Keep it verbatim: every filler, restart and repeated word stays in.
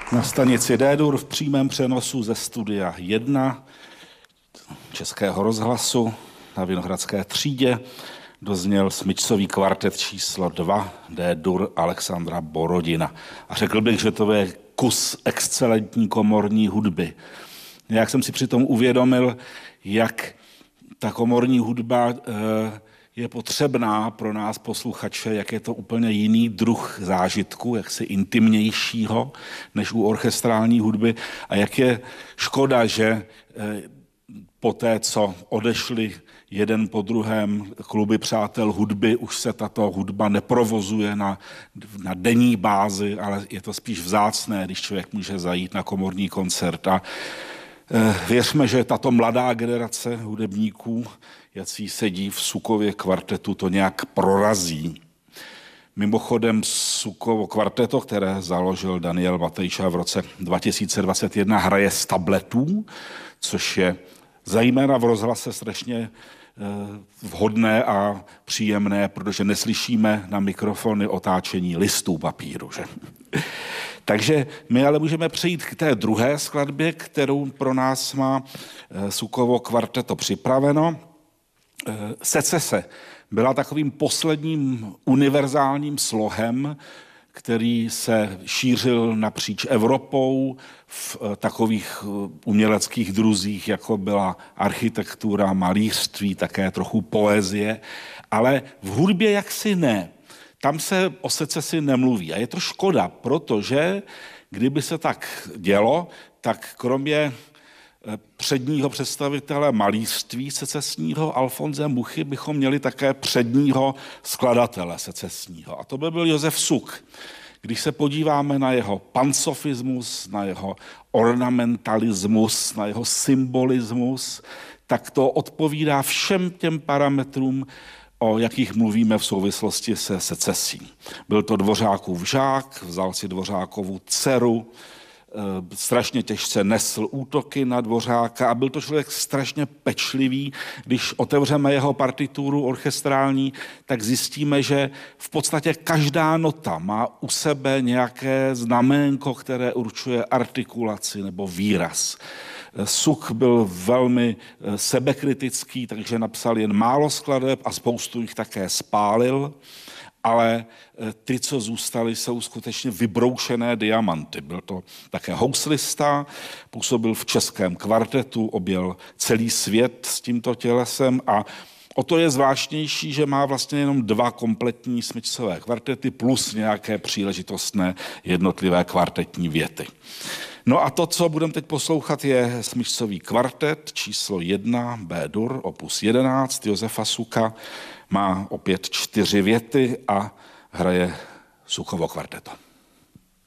Na stanici D-dur v přímém přenosu ze studia jedna Českého rozhlasu na Vinohradské třídě dozněl smyčcový kvartet číslo dva D-dur Alexandra Borodina. A řekl bych, že to je kus excelentní komorní hudby. Jak jsem si přitom uvědomil, jak ta komorní hudba je potřebná pro nás posluchače, jak je to úplně jiný druh zážitku, jaksi intimnějšího než u orchestrální hudby a jak je škoda, že po té, co odešli jeden po druhém kluby přátel hudby, už se tato hudba neprovozuje na, na denní bázi, ale je to spíš vzácné, když člověk může zajít na komorní koncert. A věřme, že tato mladá generace hudebníků, jací sedí v Sukově kvartetu, to nějak prorazí. Mimochodem Sukovo kvarteto, které založil Daniel Batejša v roce dva tisíce dvacet jedna, hraje z tabletů, což je zejména v rozhlase strašně vhodné a příjemné, protože neslyšíme na mikrofony otáčení listů papíru. Že? Takže my ale můžeme přejít k té druhé skladbě, kterou pro nás má Sukovo kvarteto připraveno. Secese byla takovým posledním univerzálním slohem, který se šířil napříč Evropou v takových uměleckých druzích, jako byla architektura, malířství, také trochu poezie, ale v hudbě jaksi ne. Tam se o secesi nemluví. A je to škoda, protože kdyby se tak dělo, tak kromě předního představitele malířství secesního Alfonse Muchy bychom měli také předního skladatele secesního. A to by byl Josef Suk. Když se podíváme na jeho pansofismus, na jeho ornamentalismus, na jeho symbolismus, tak to odpovídá všem těm parametrům, o jakých mluvíme v souvislosti se secesí. Byl to Dvořákův žák, vzal si Dvořákovu dceru, strašně těžce nesl útoky na Dvořáka a byl to člověk strašně pečlivý. Když otevřeme jeho partituru orchestrální, tak zjistíme, že v podstatě každá nota má u sebe nějaké znaménko, které určuje artikulaci nebo výraz. Suk byl velmi sebekritický, takže napsal jen málo skladeb a spoustu jich také spálil, ale ty, co zůstaly, jsou skutečně vybroušené diamanty. Byl to také houslista, působil v českém kvartetu, objel celý svět s tímto tělesem a o to je zvláštnější, že má vlastně jenom dva kompletní smyčcové kvartety plus nějaké příležitostné jednotlivé kvartetní věty. No a to, co budeme teď poslouchat, je smyčcový kvartet číslo jedna B-dur, opus jedenáct Josefa Suka. Má opět čtyři věty a hraje Sukovo kvarteto.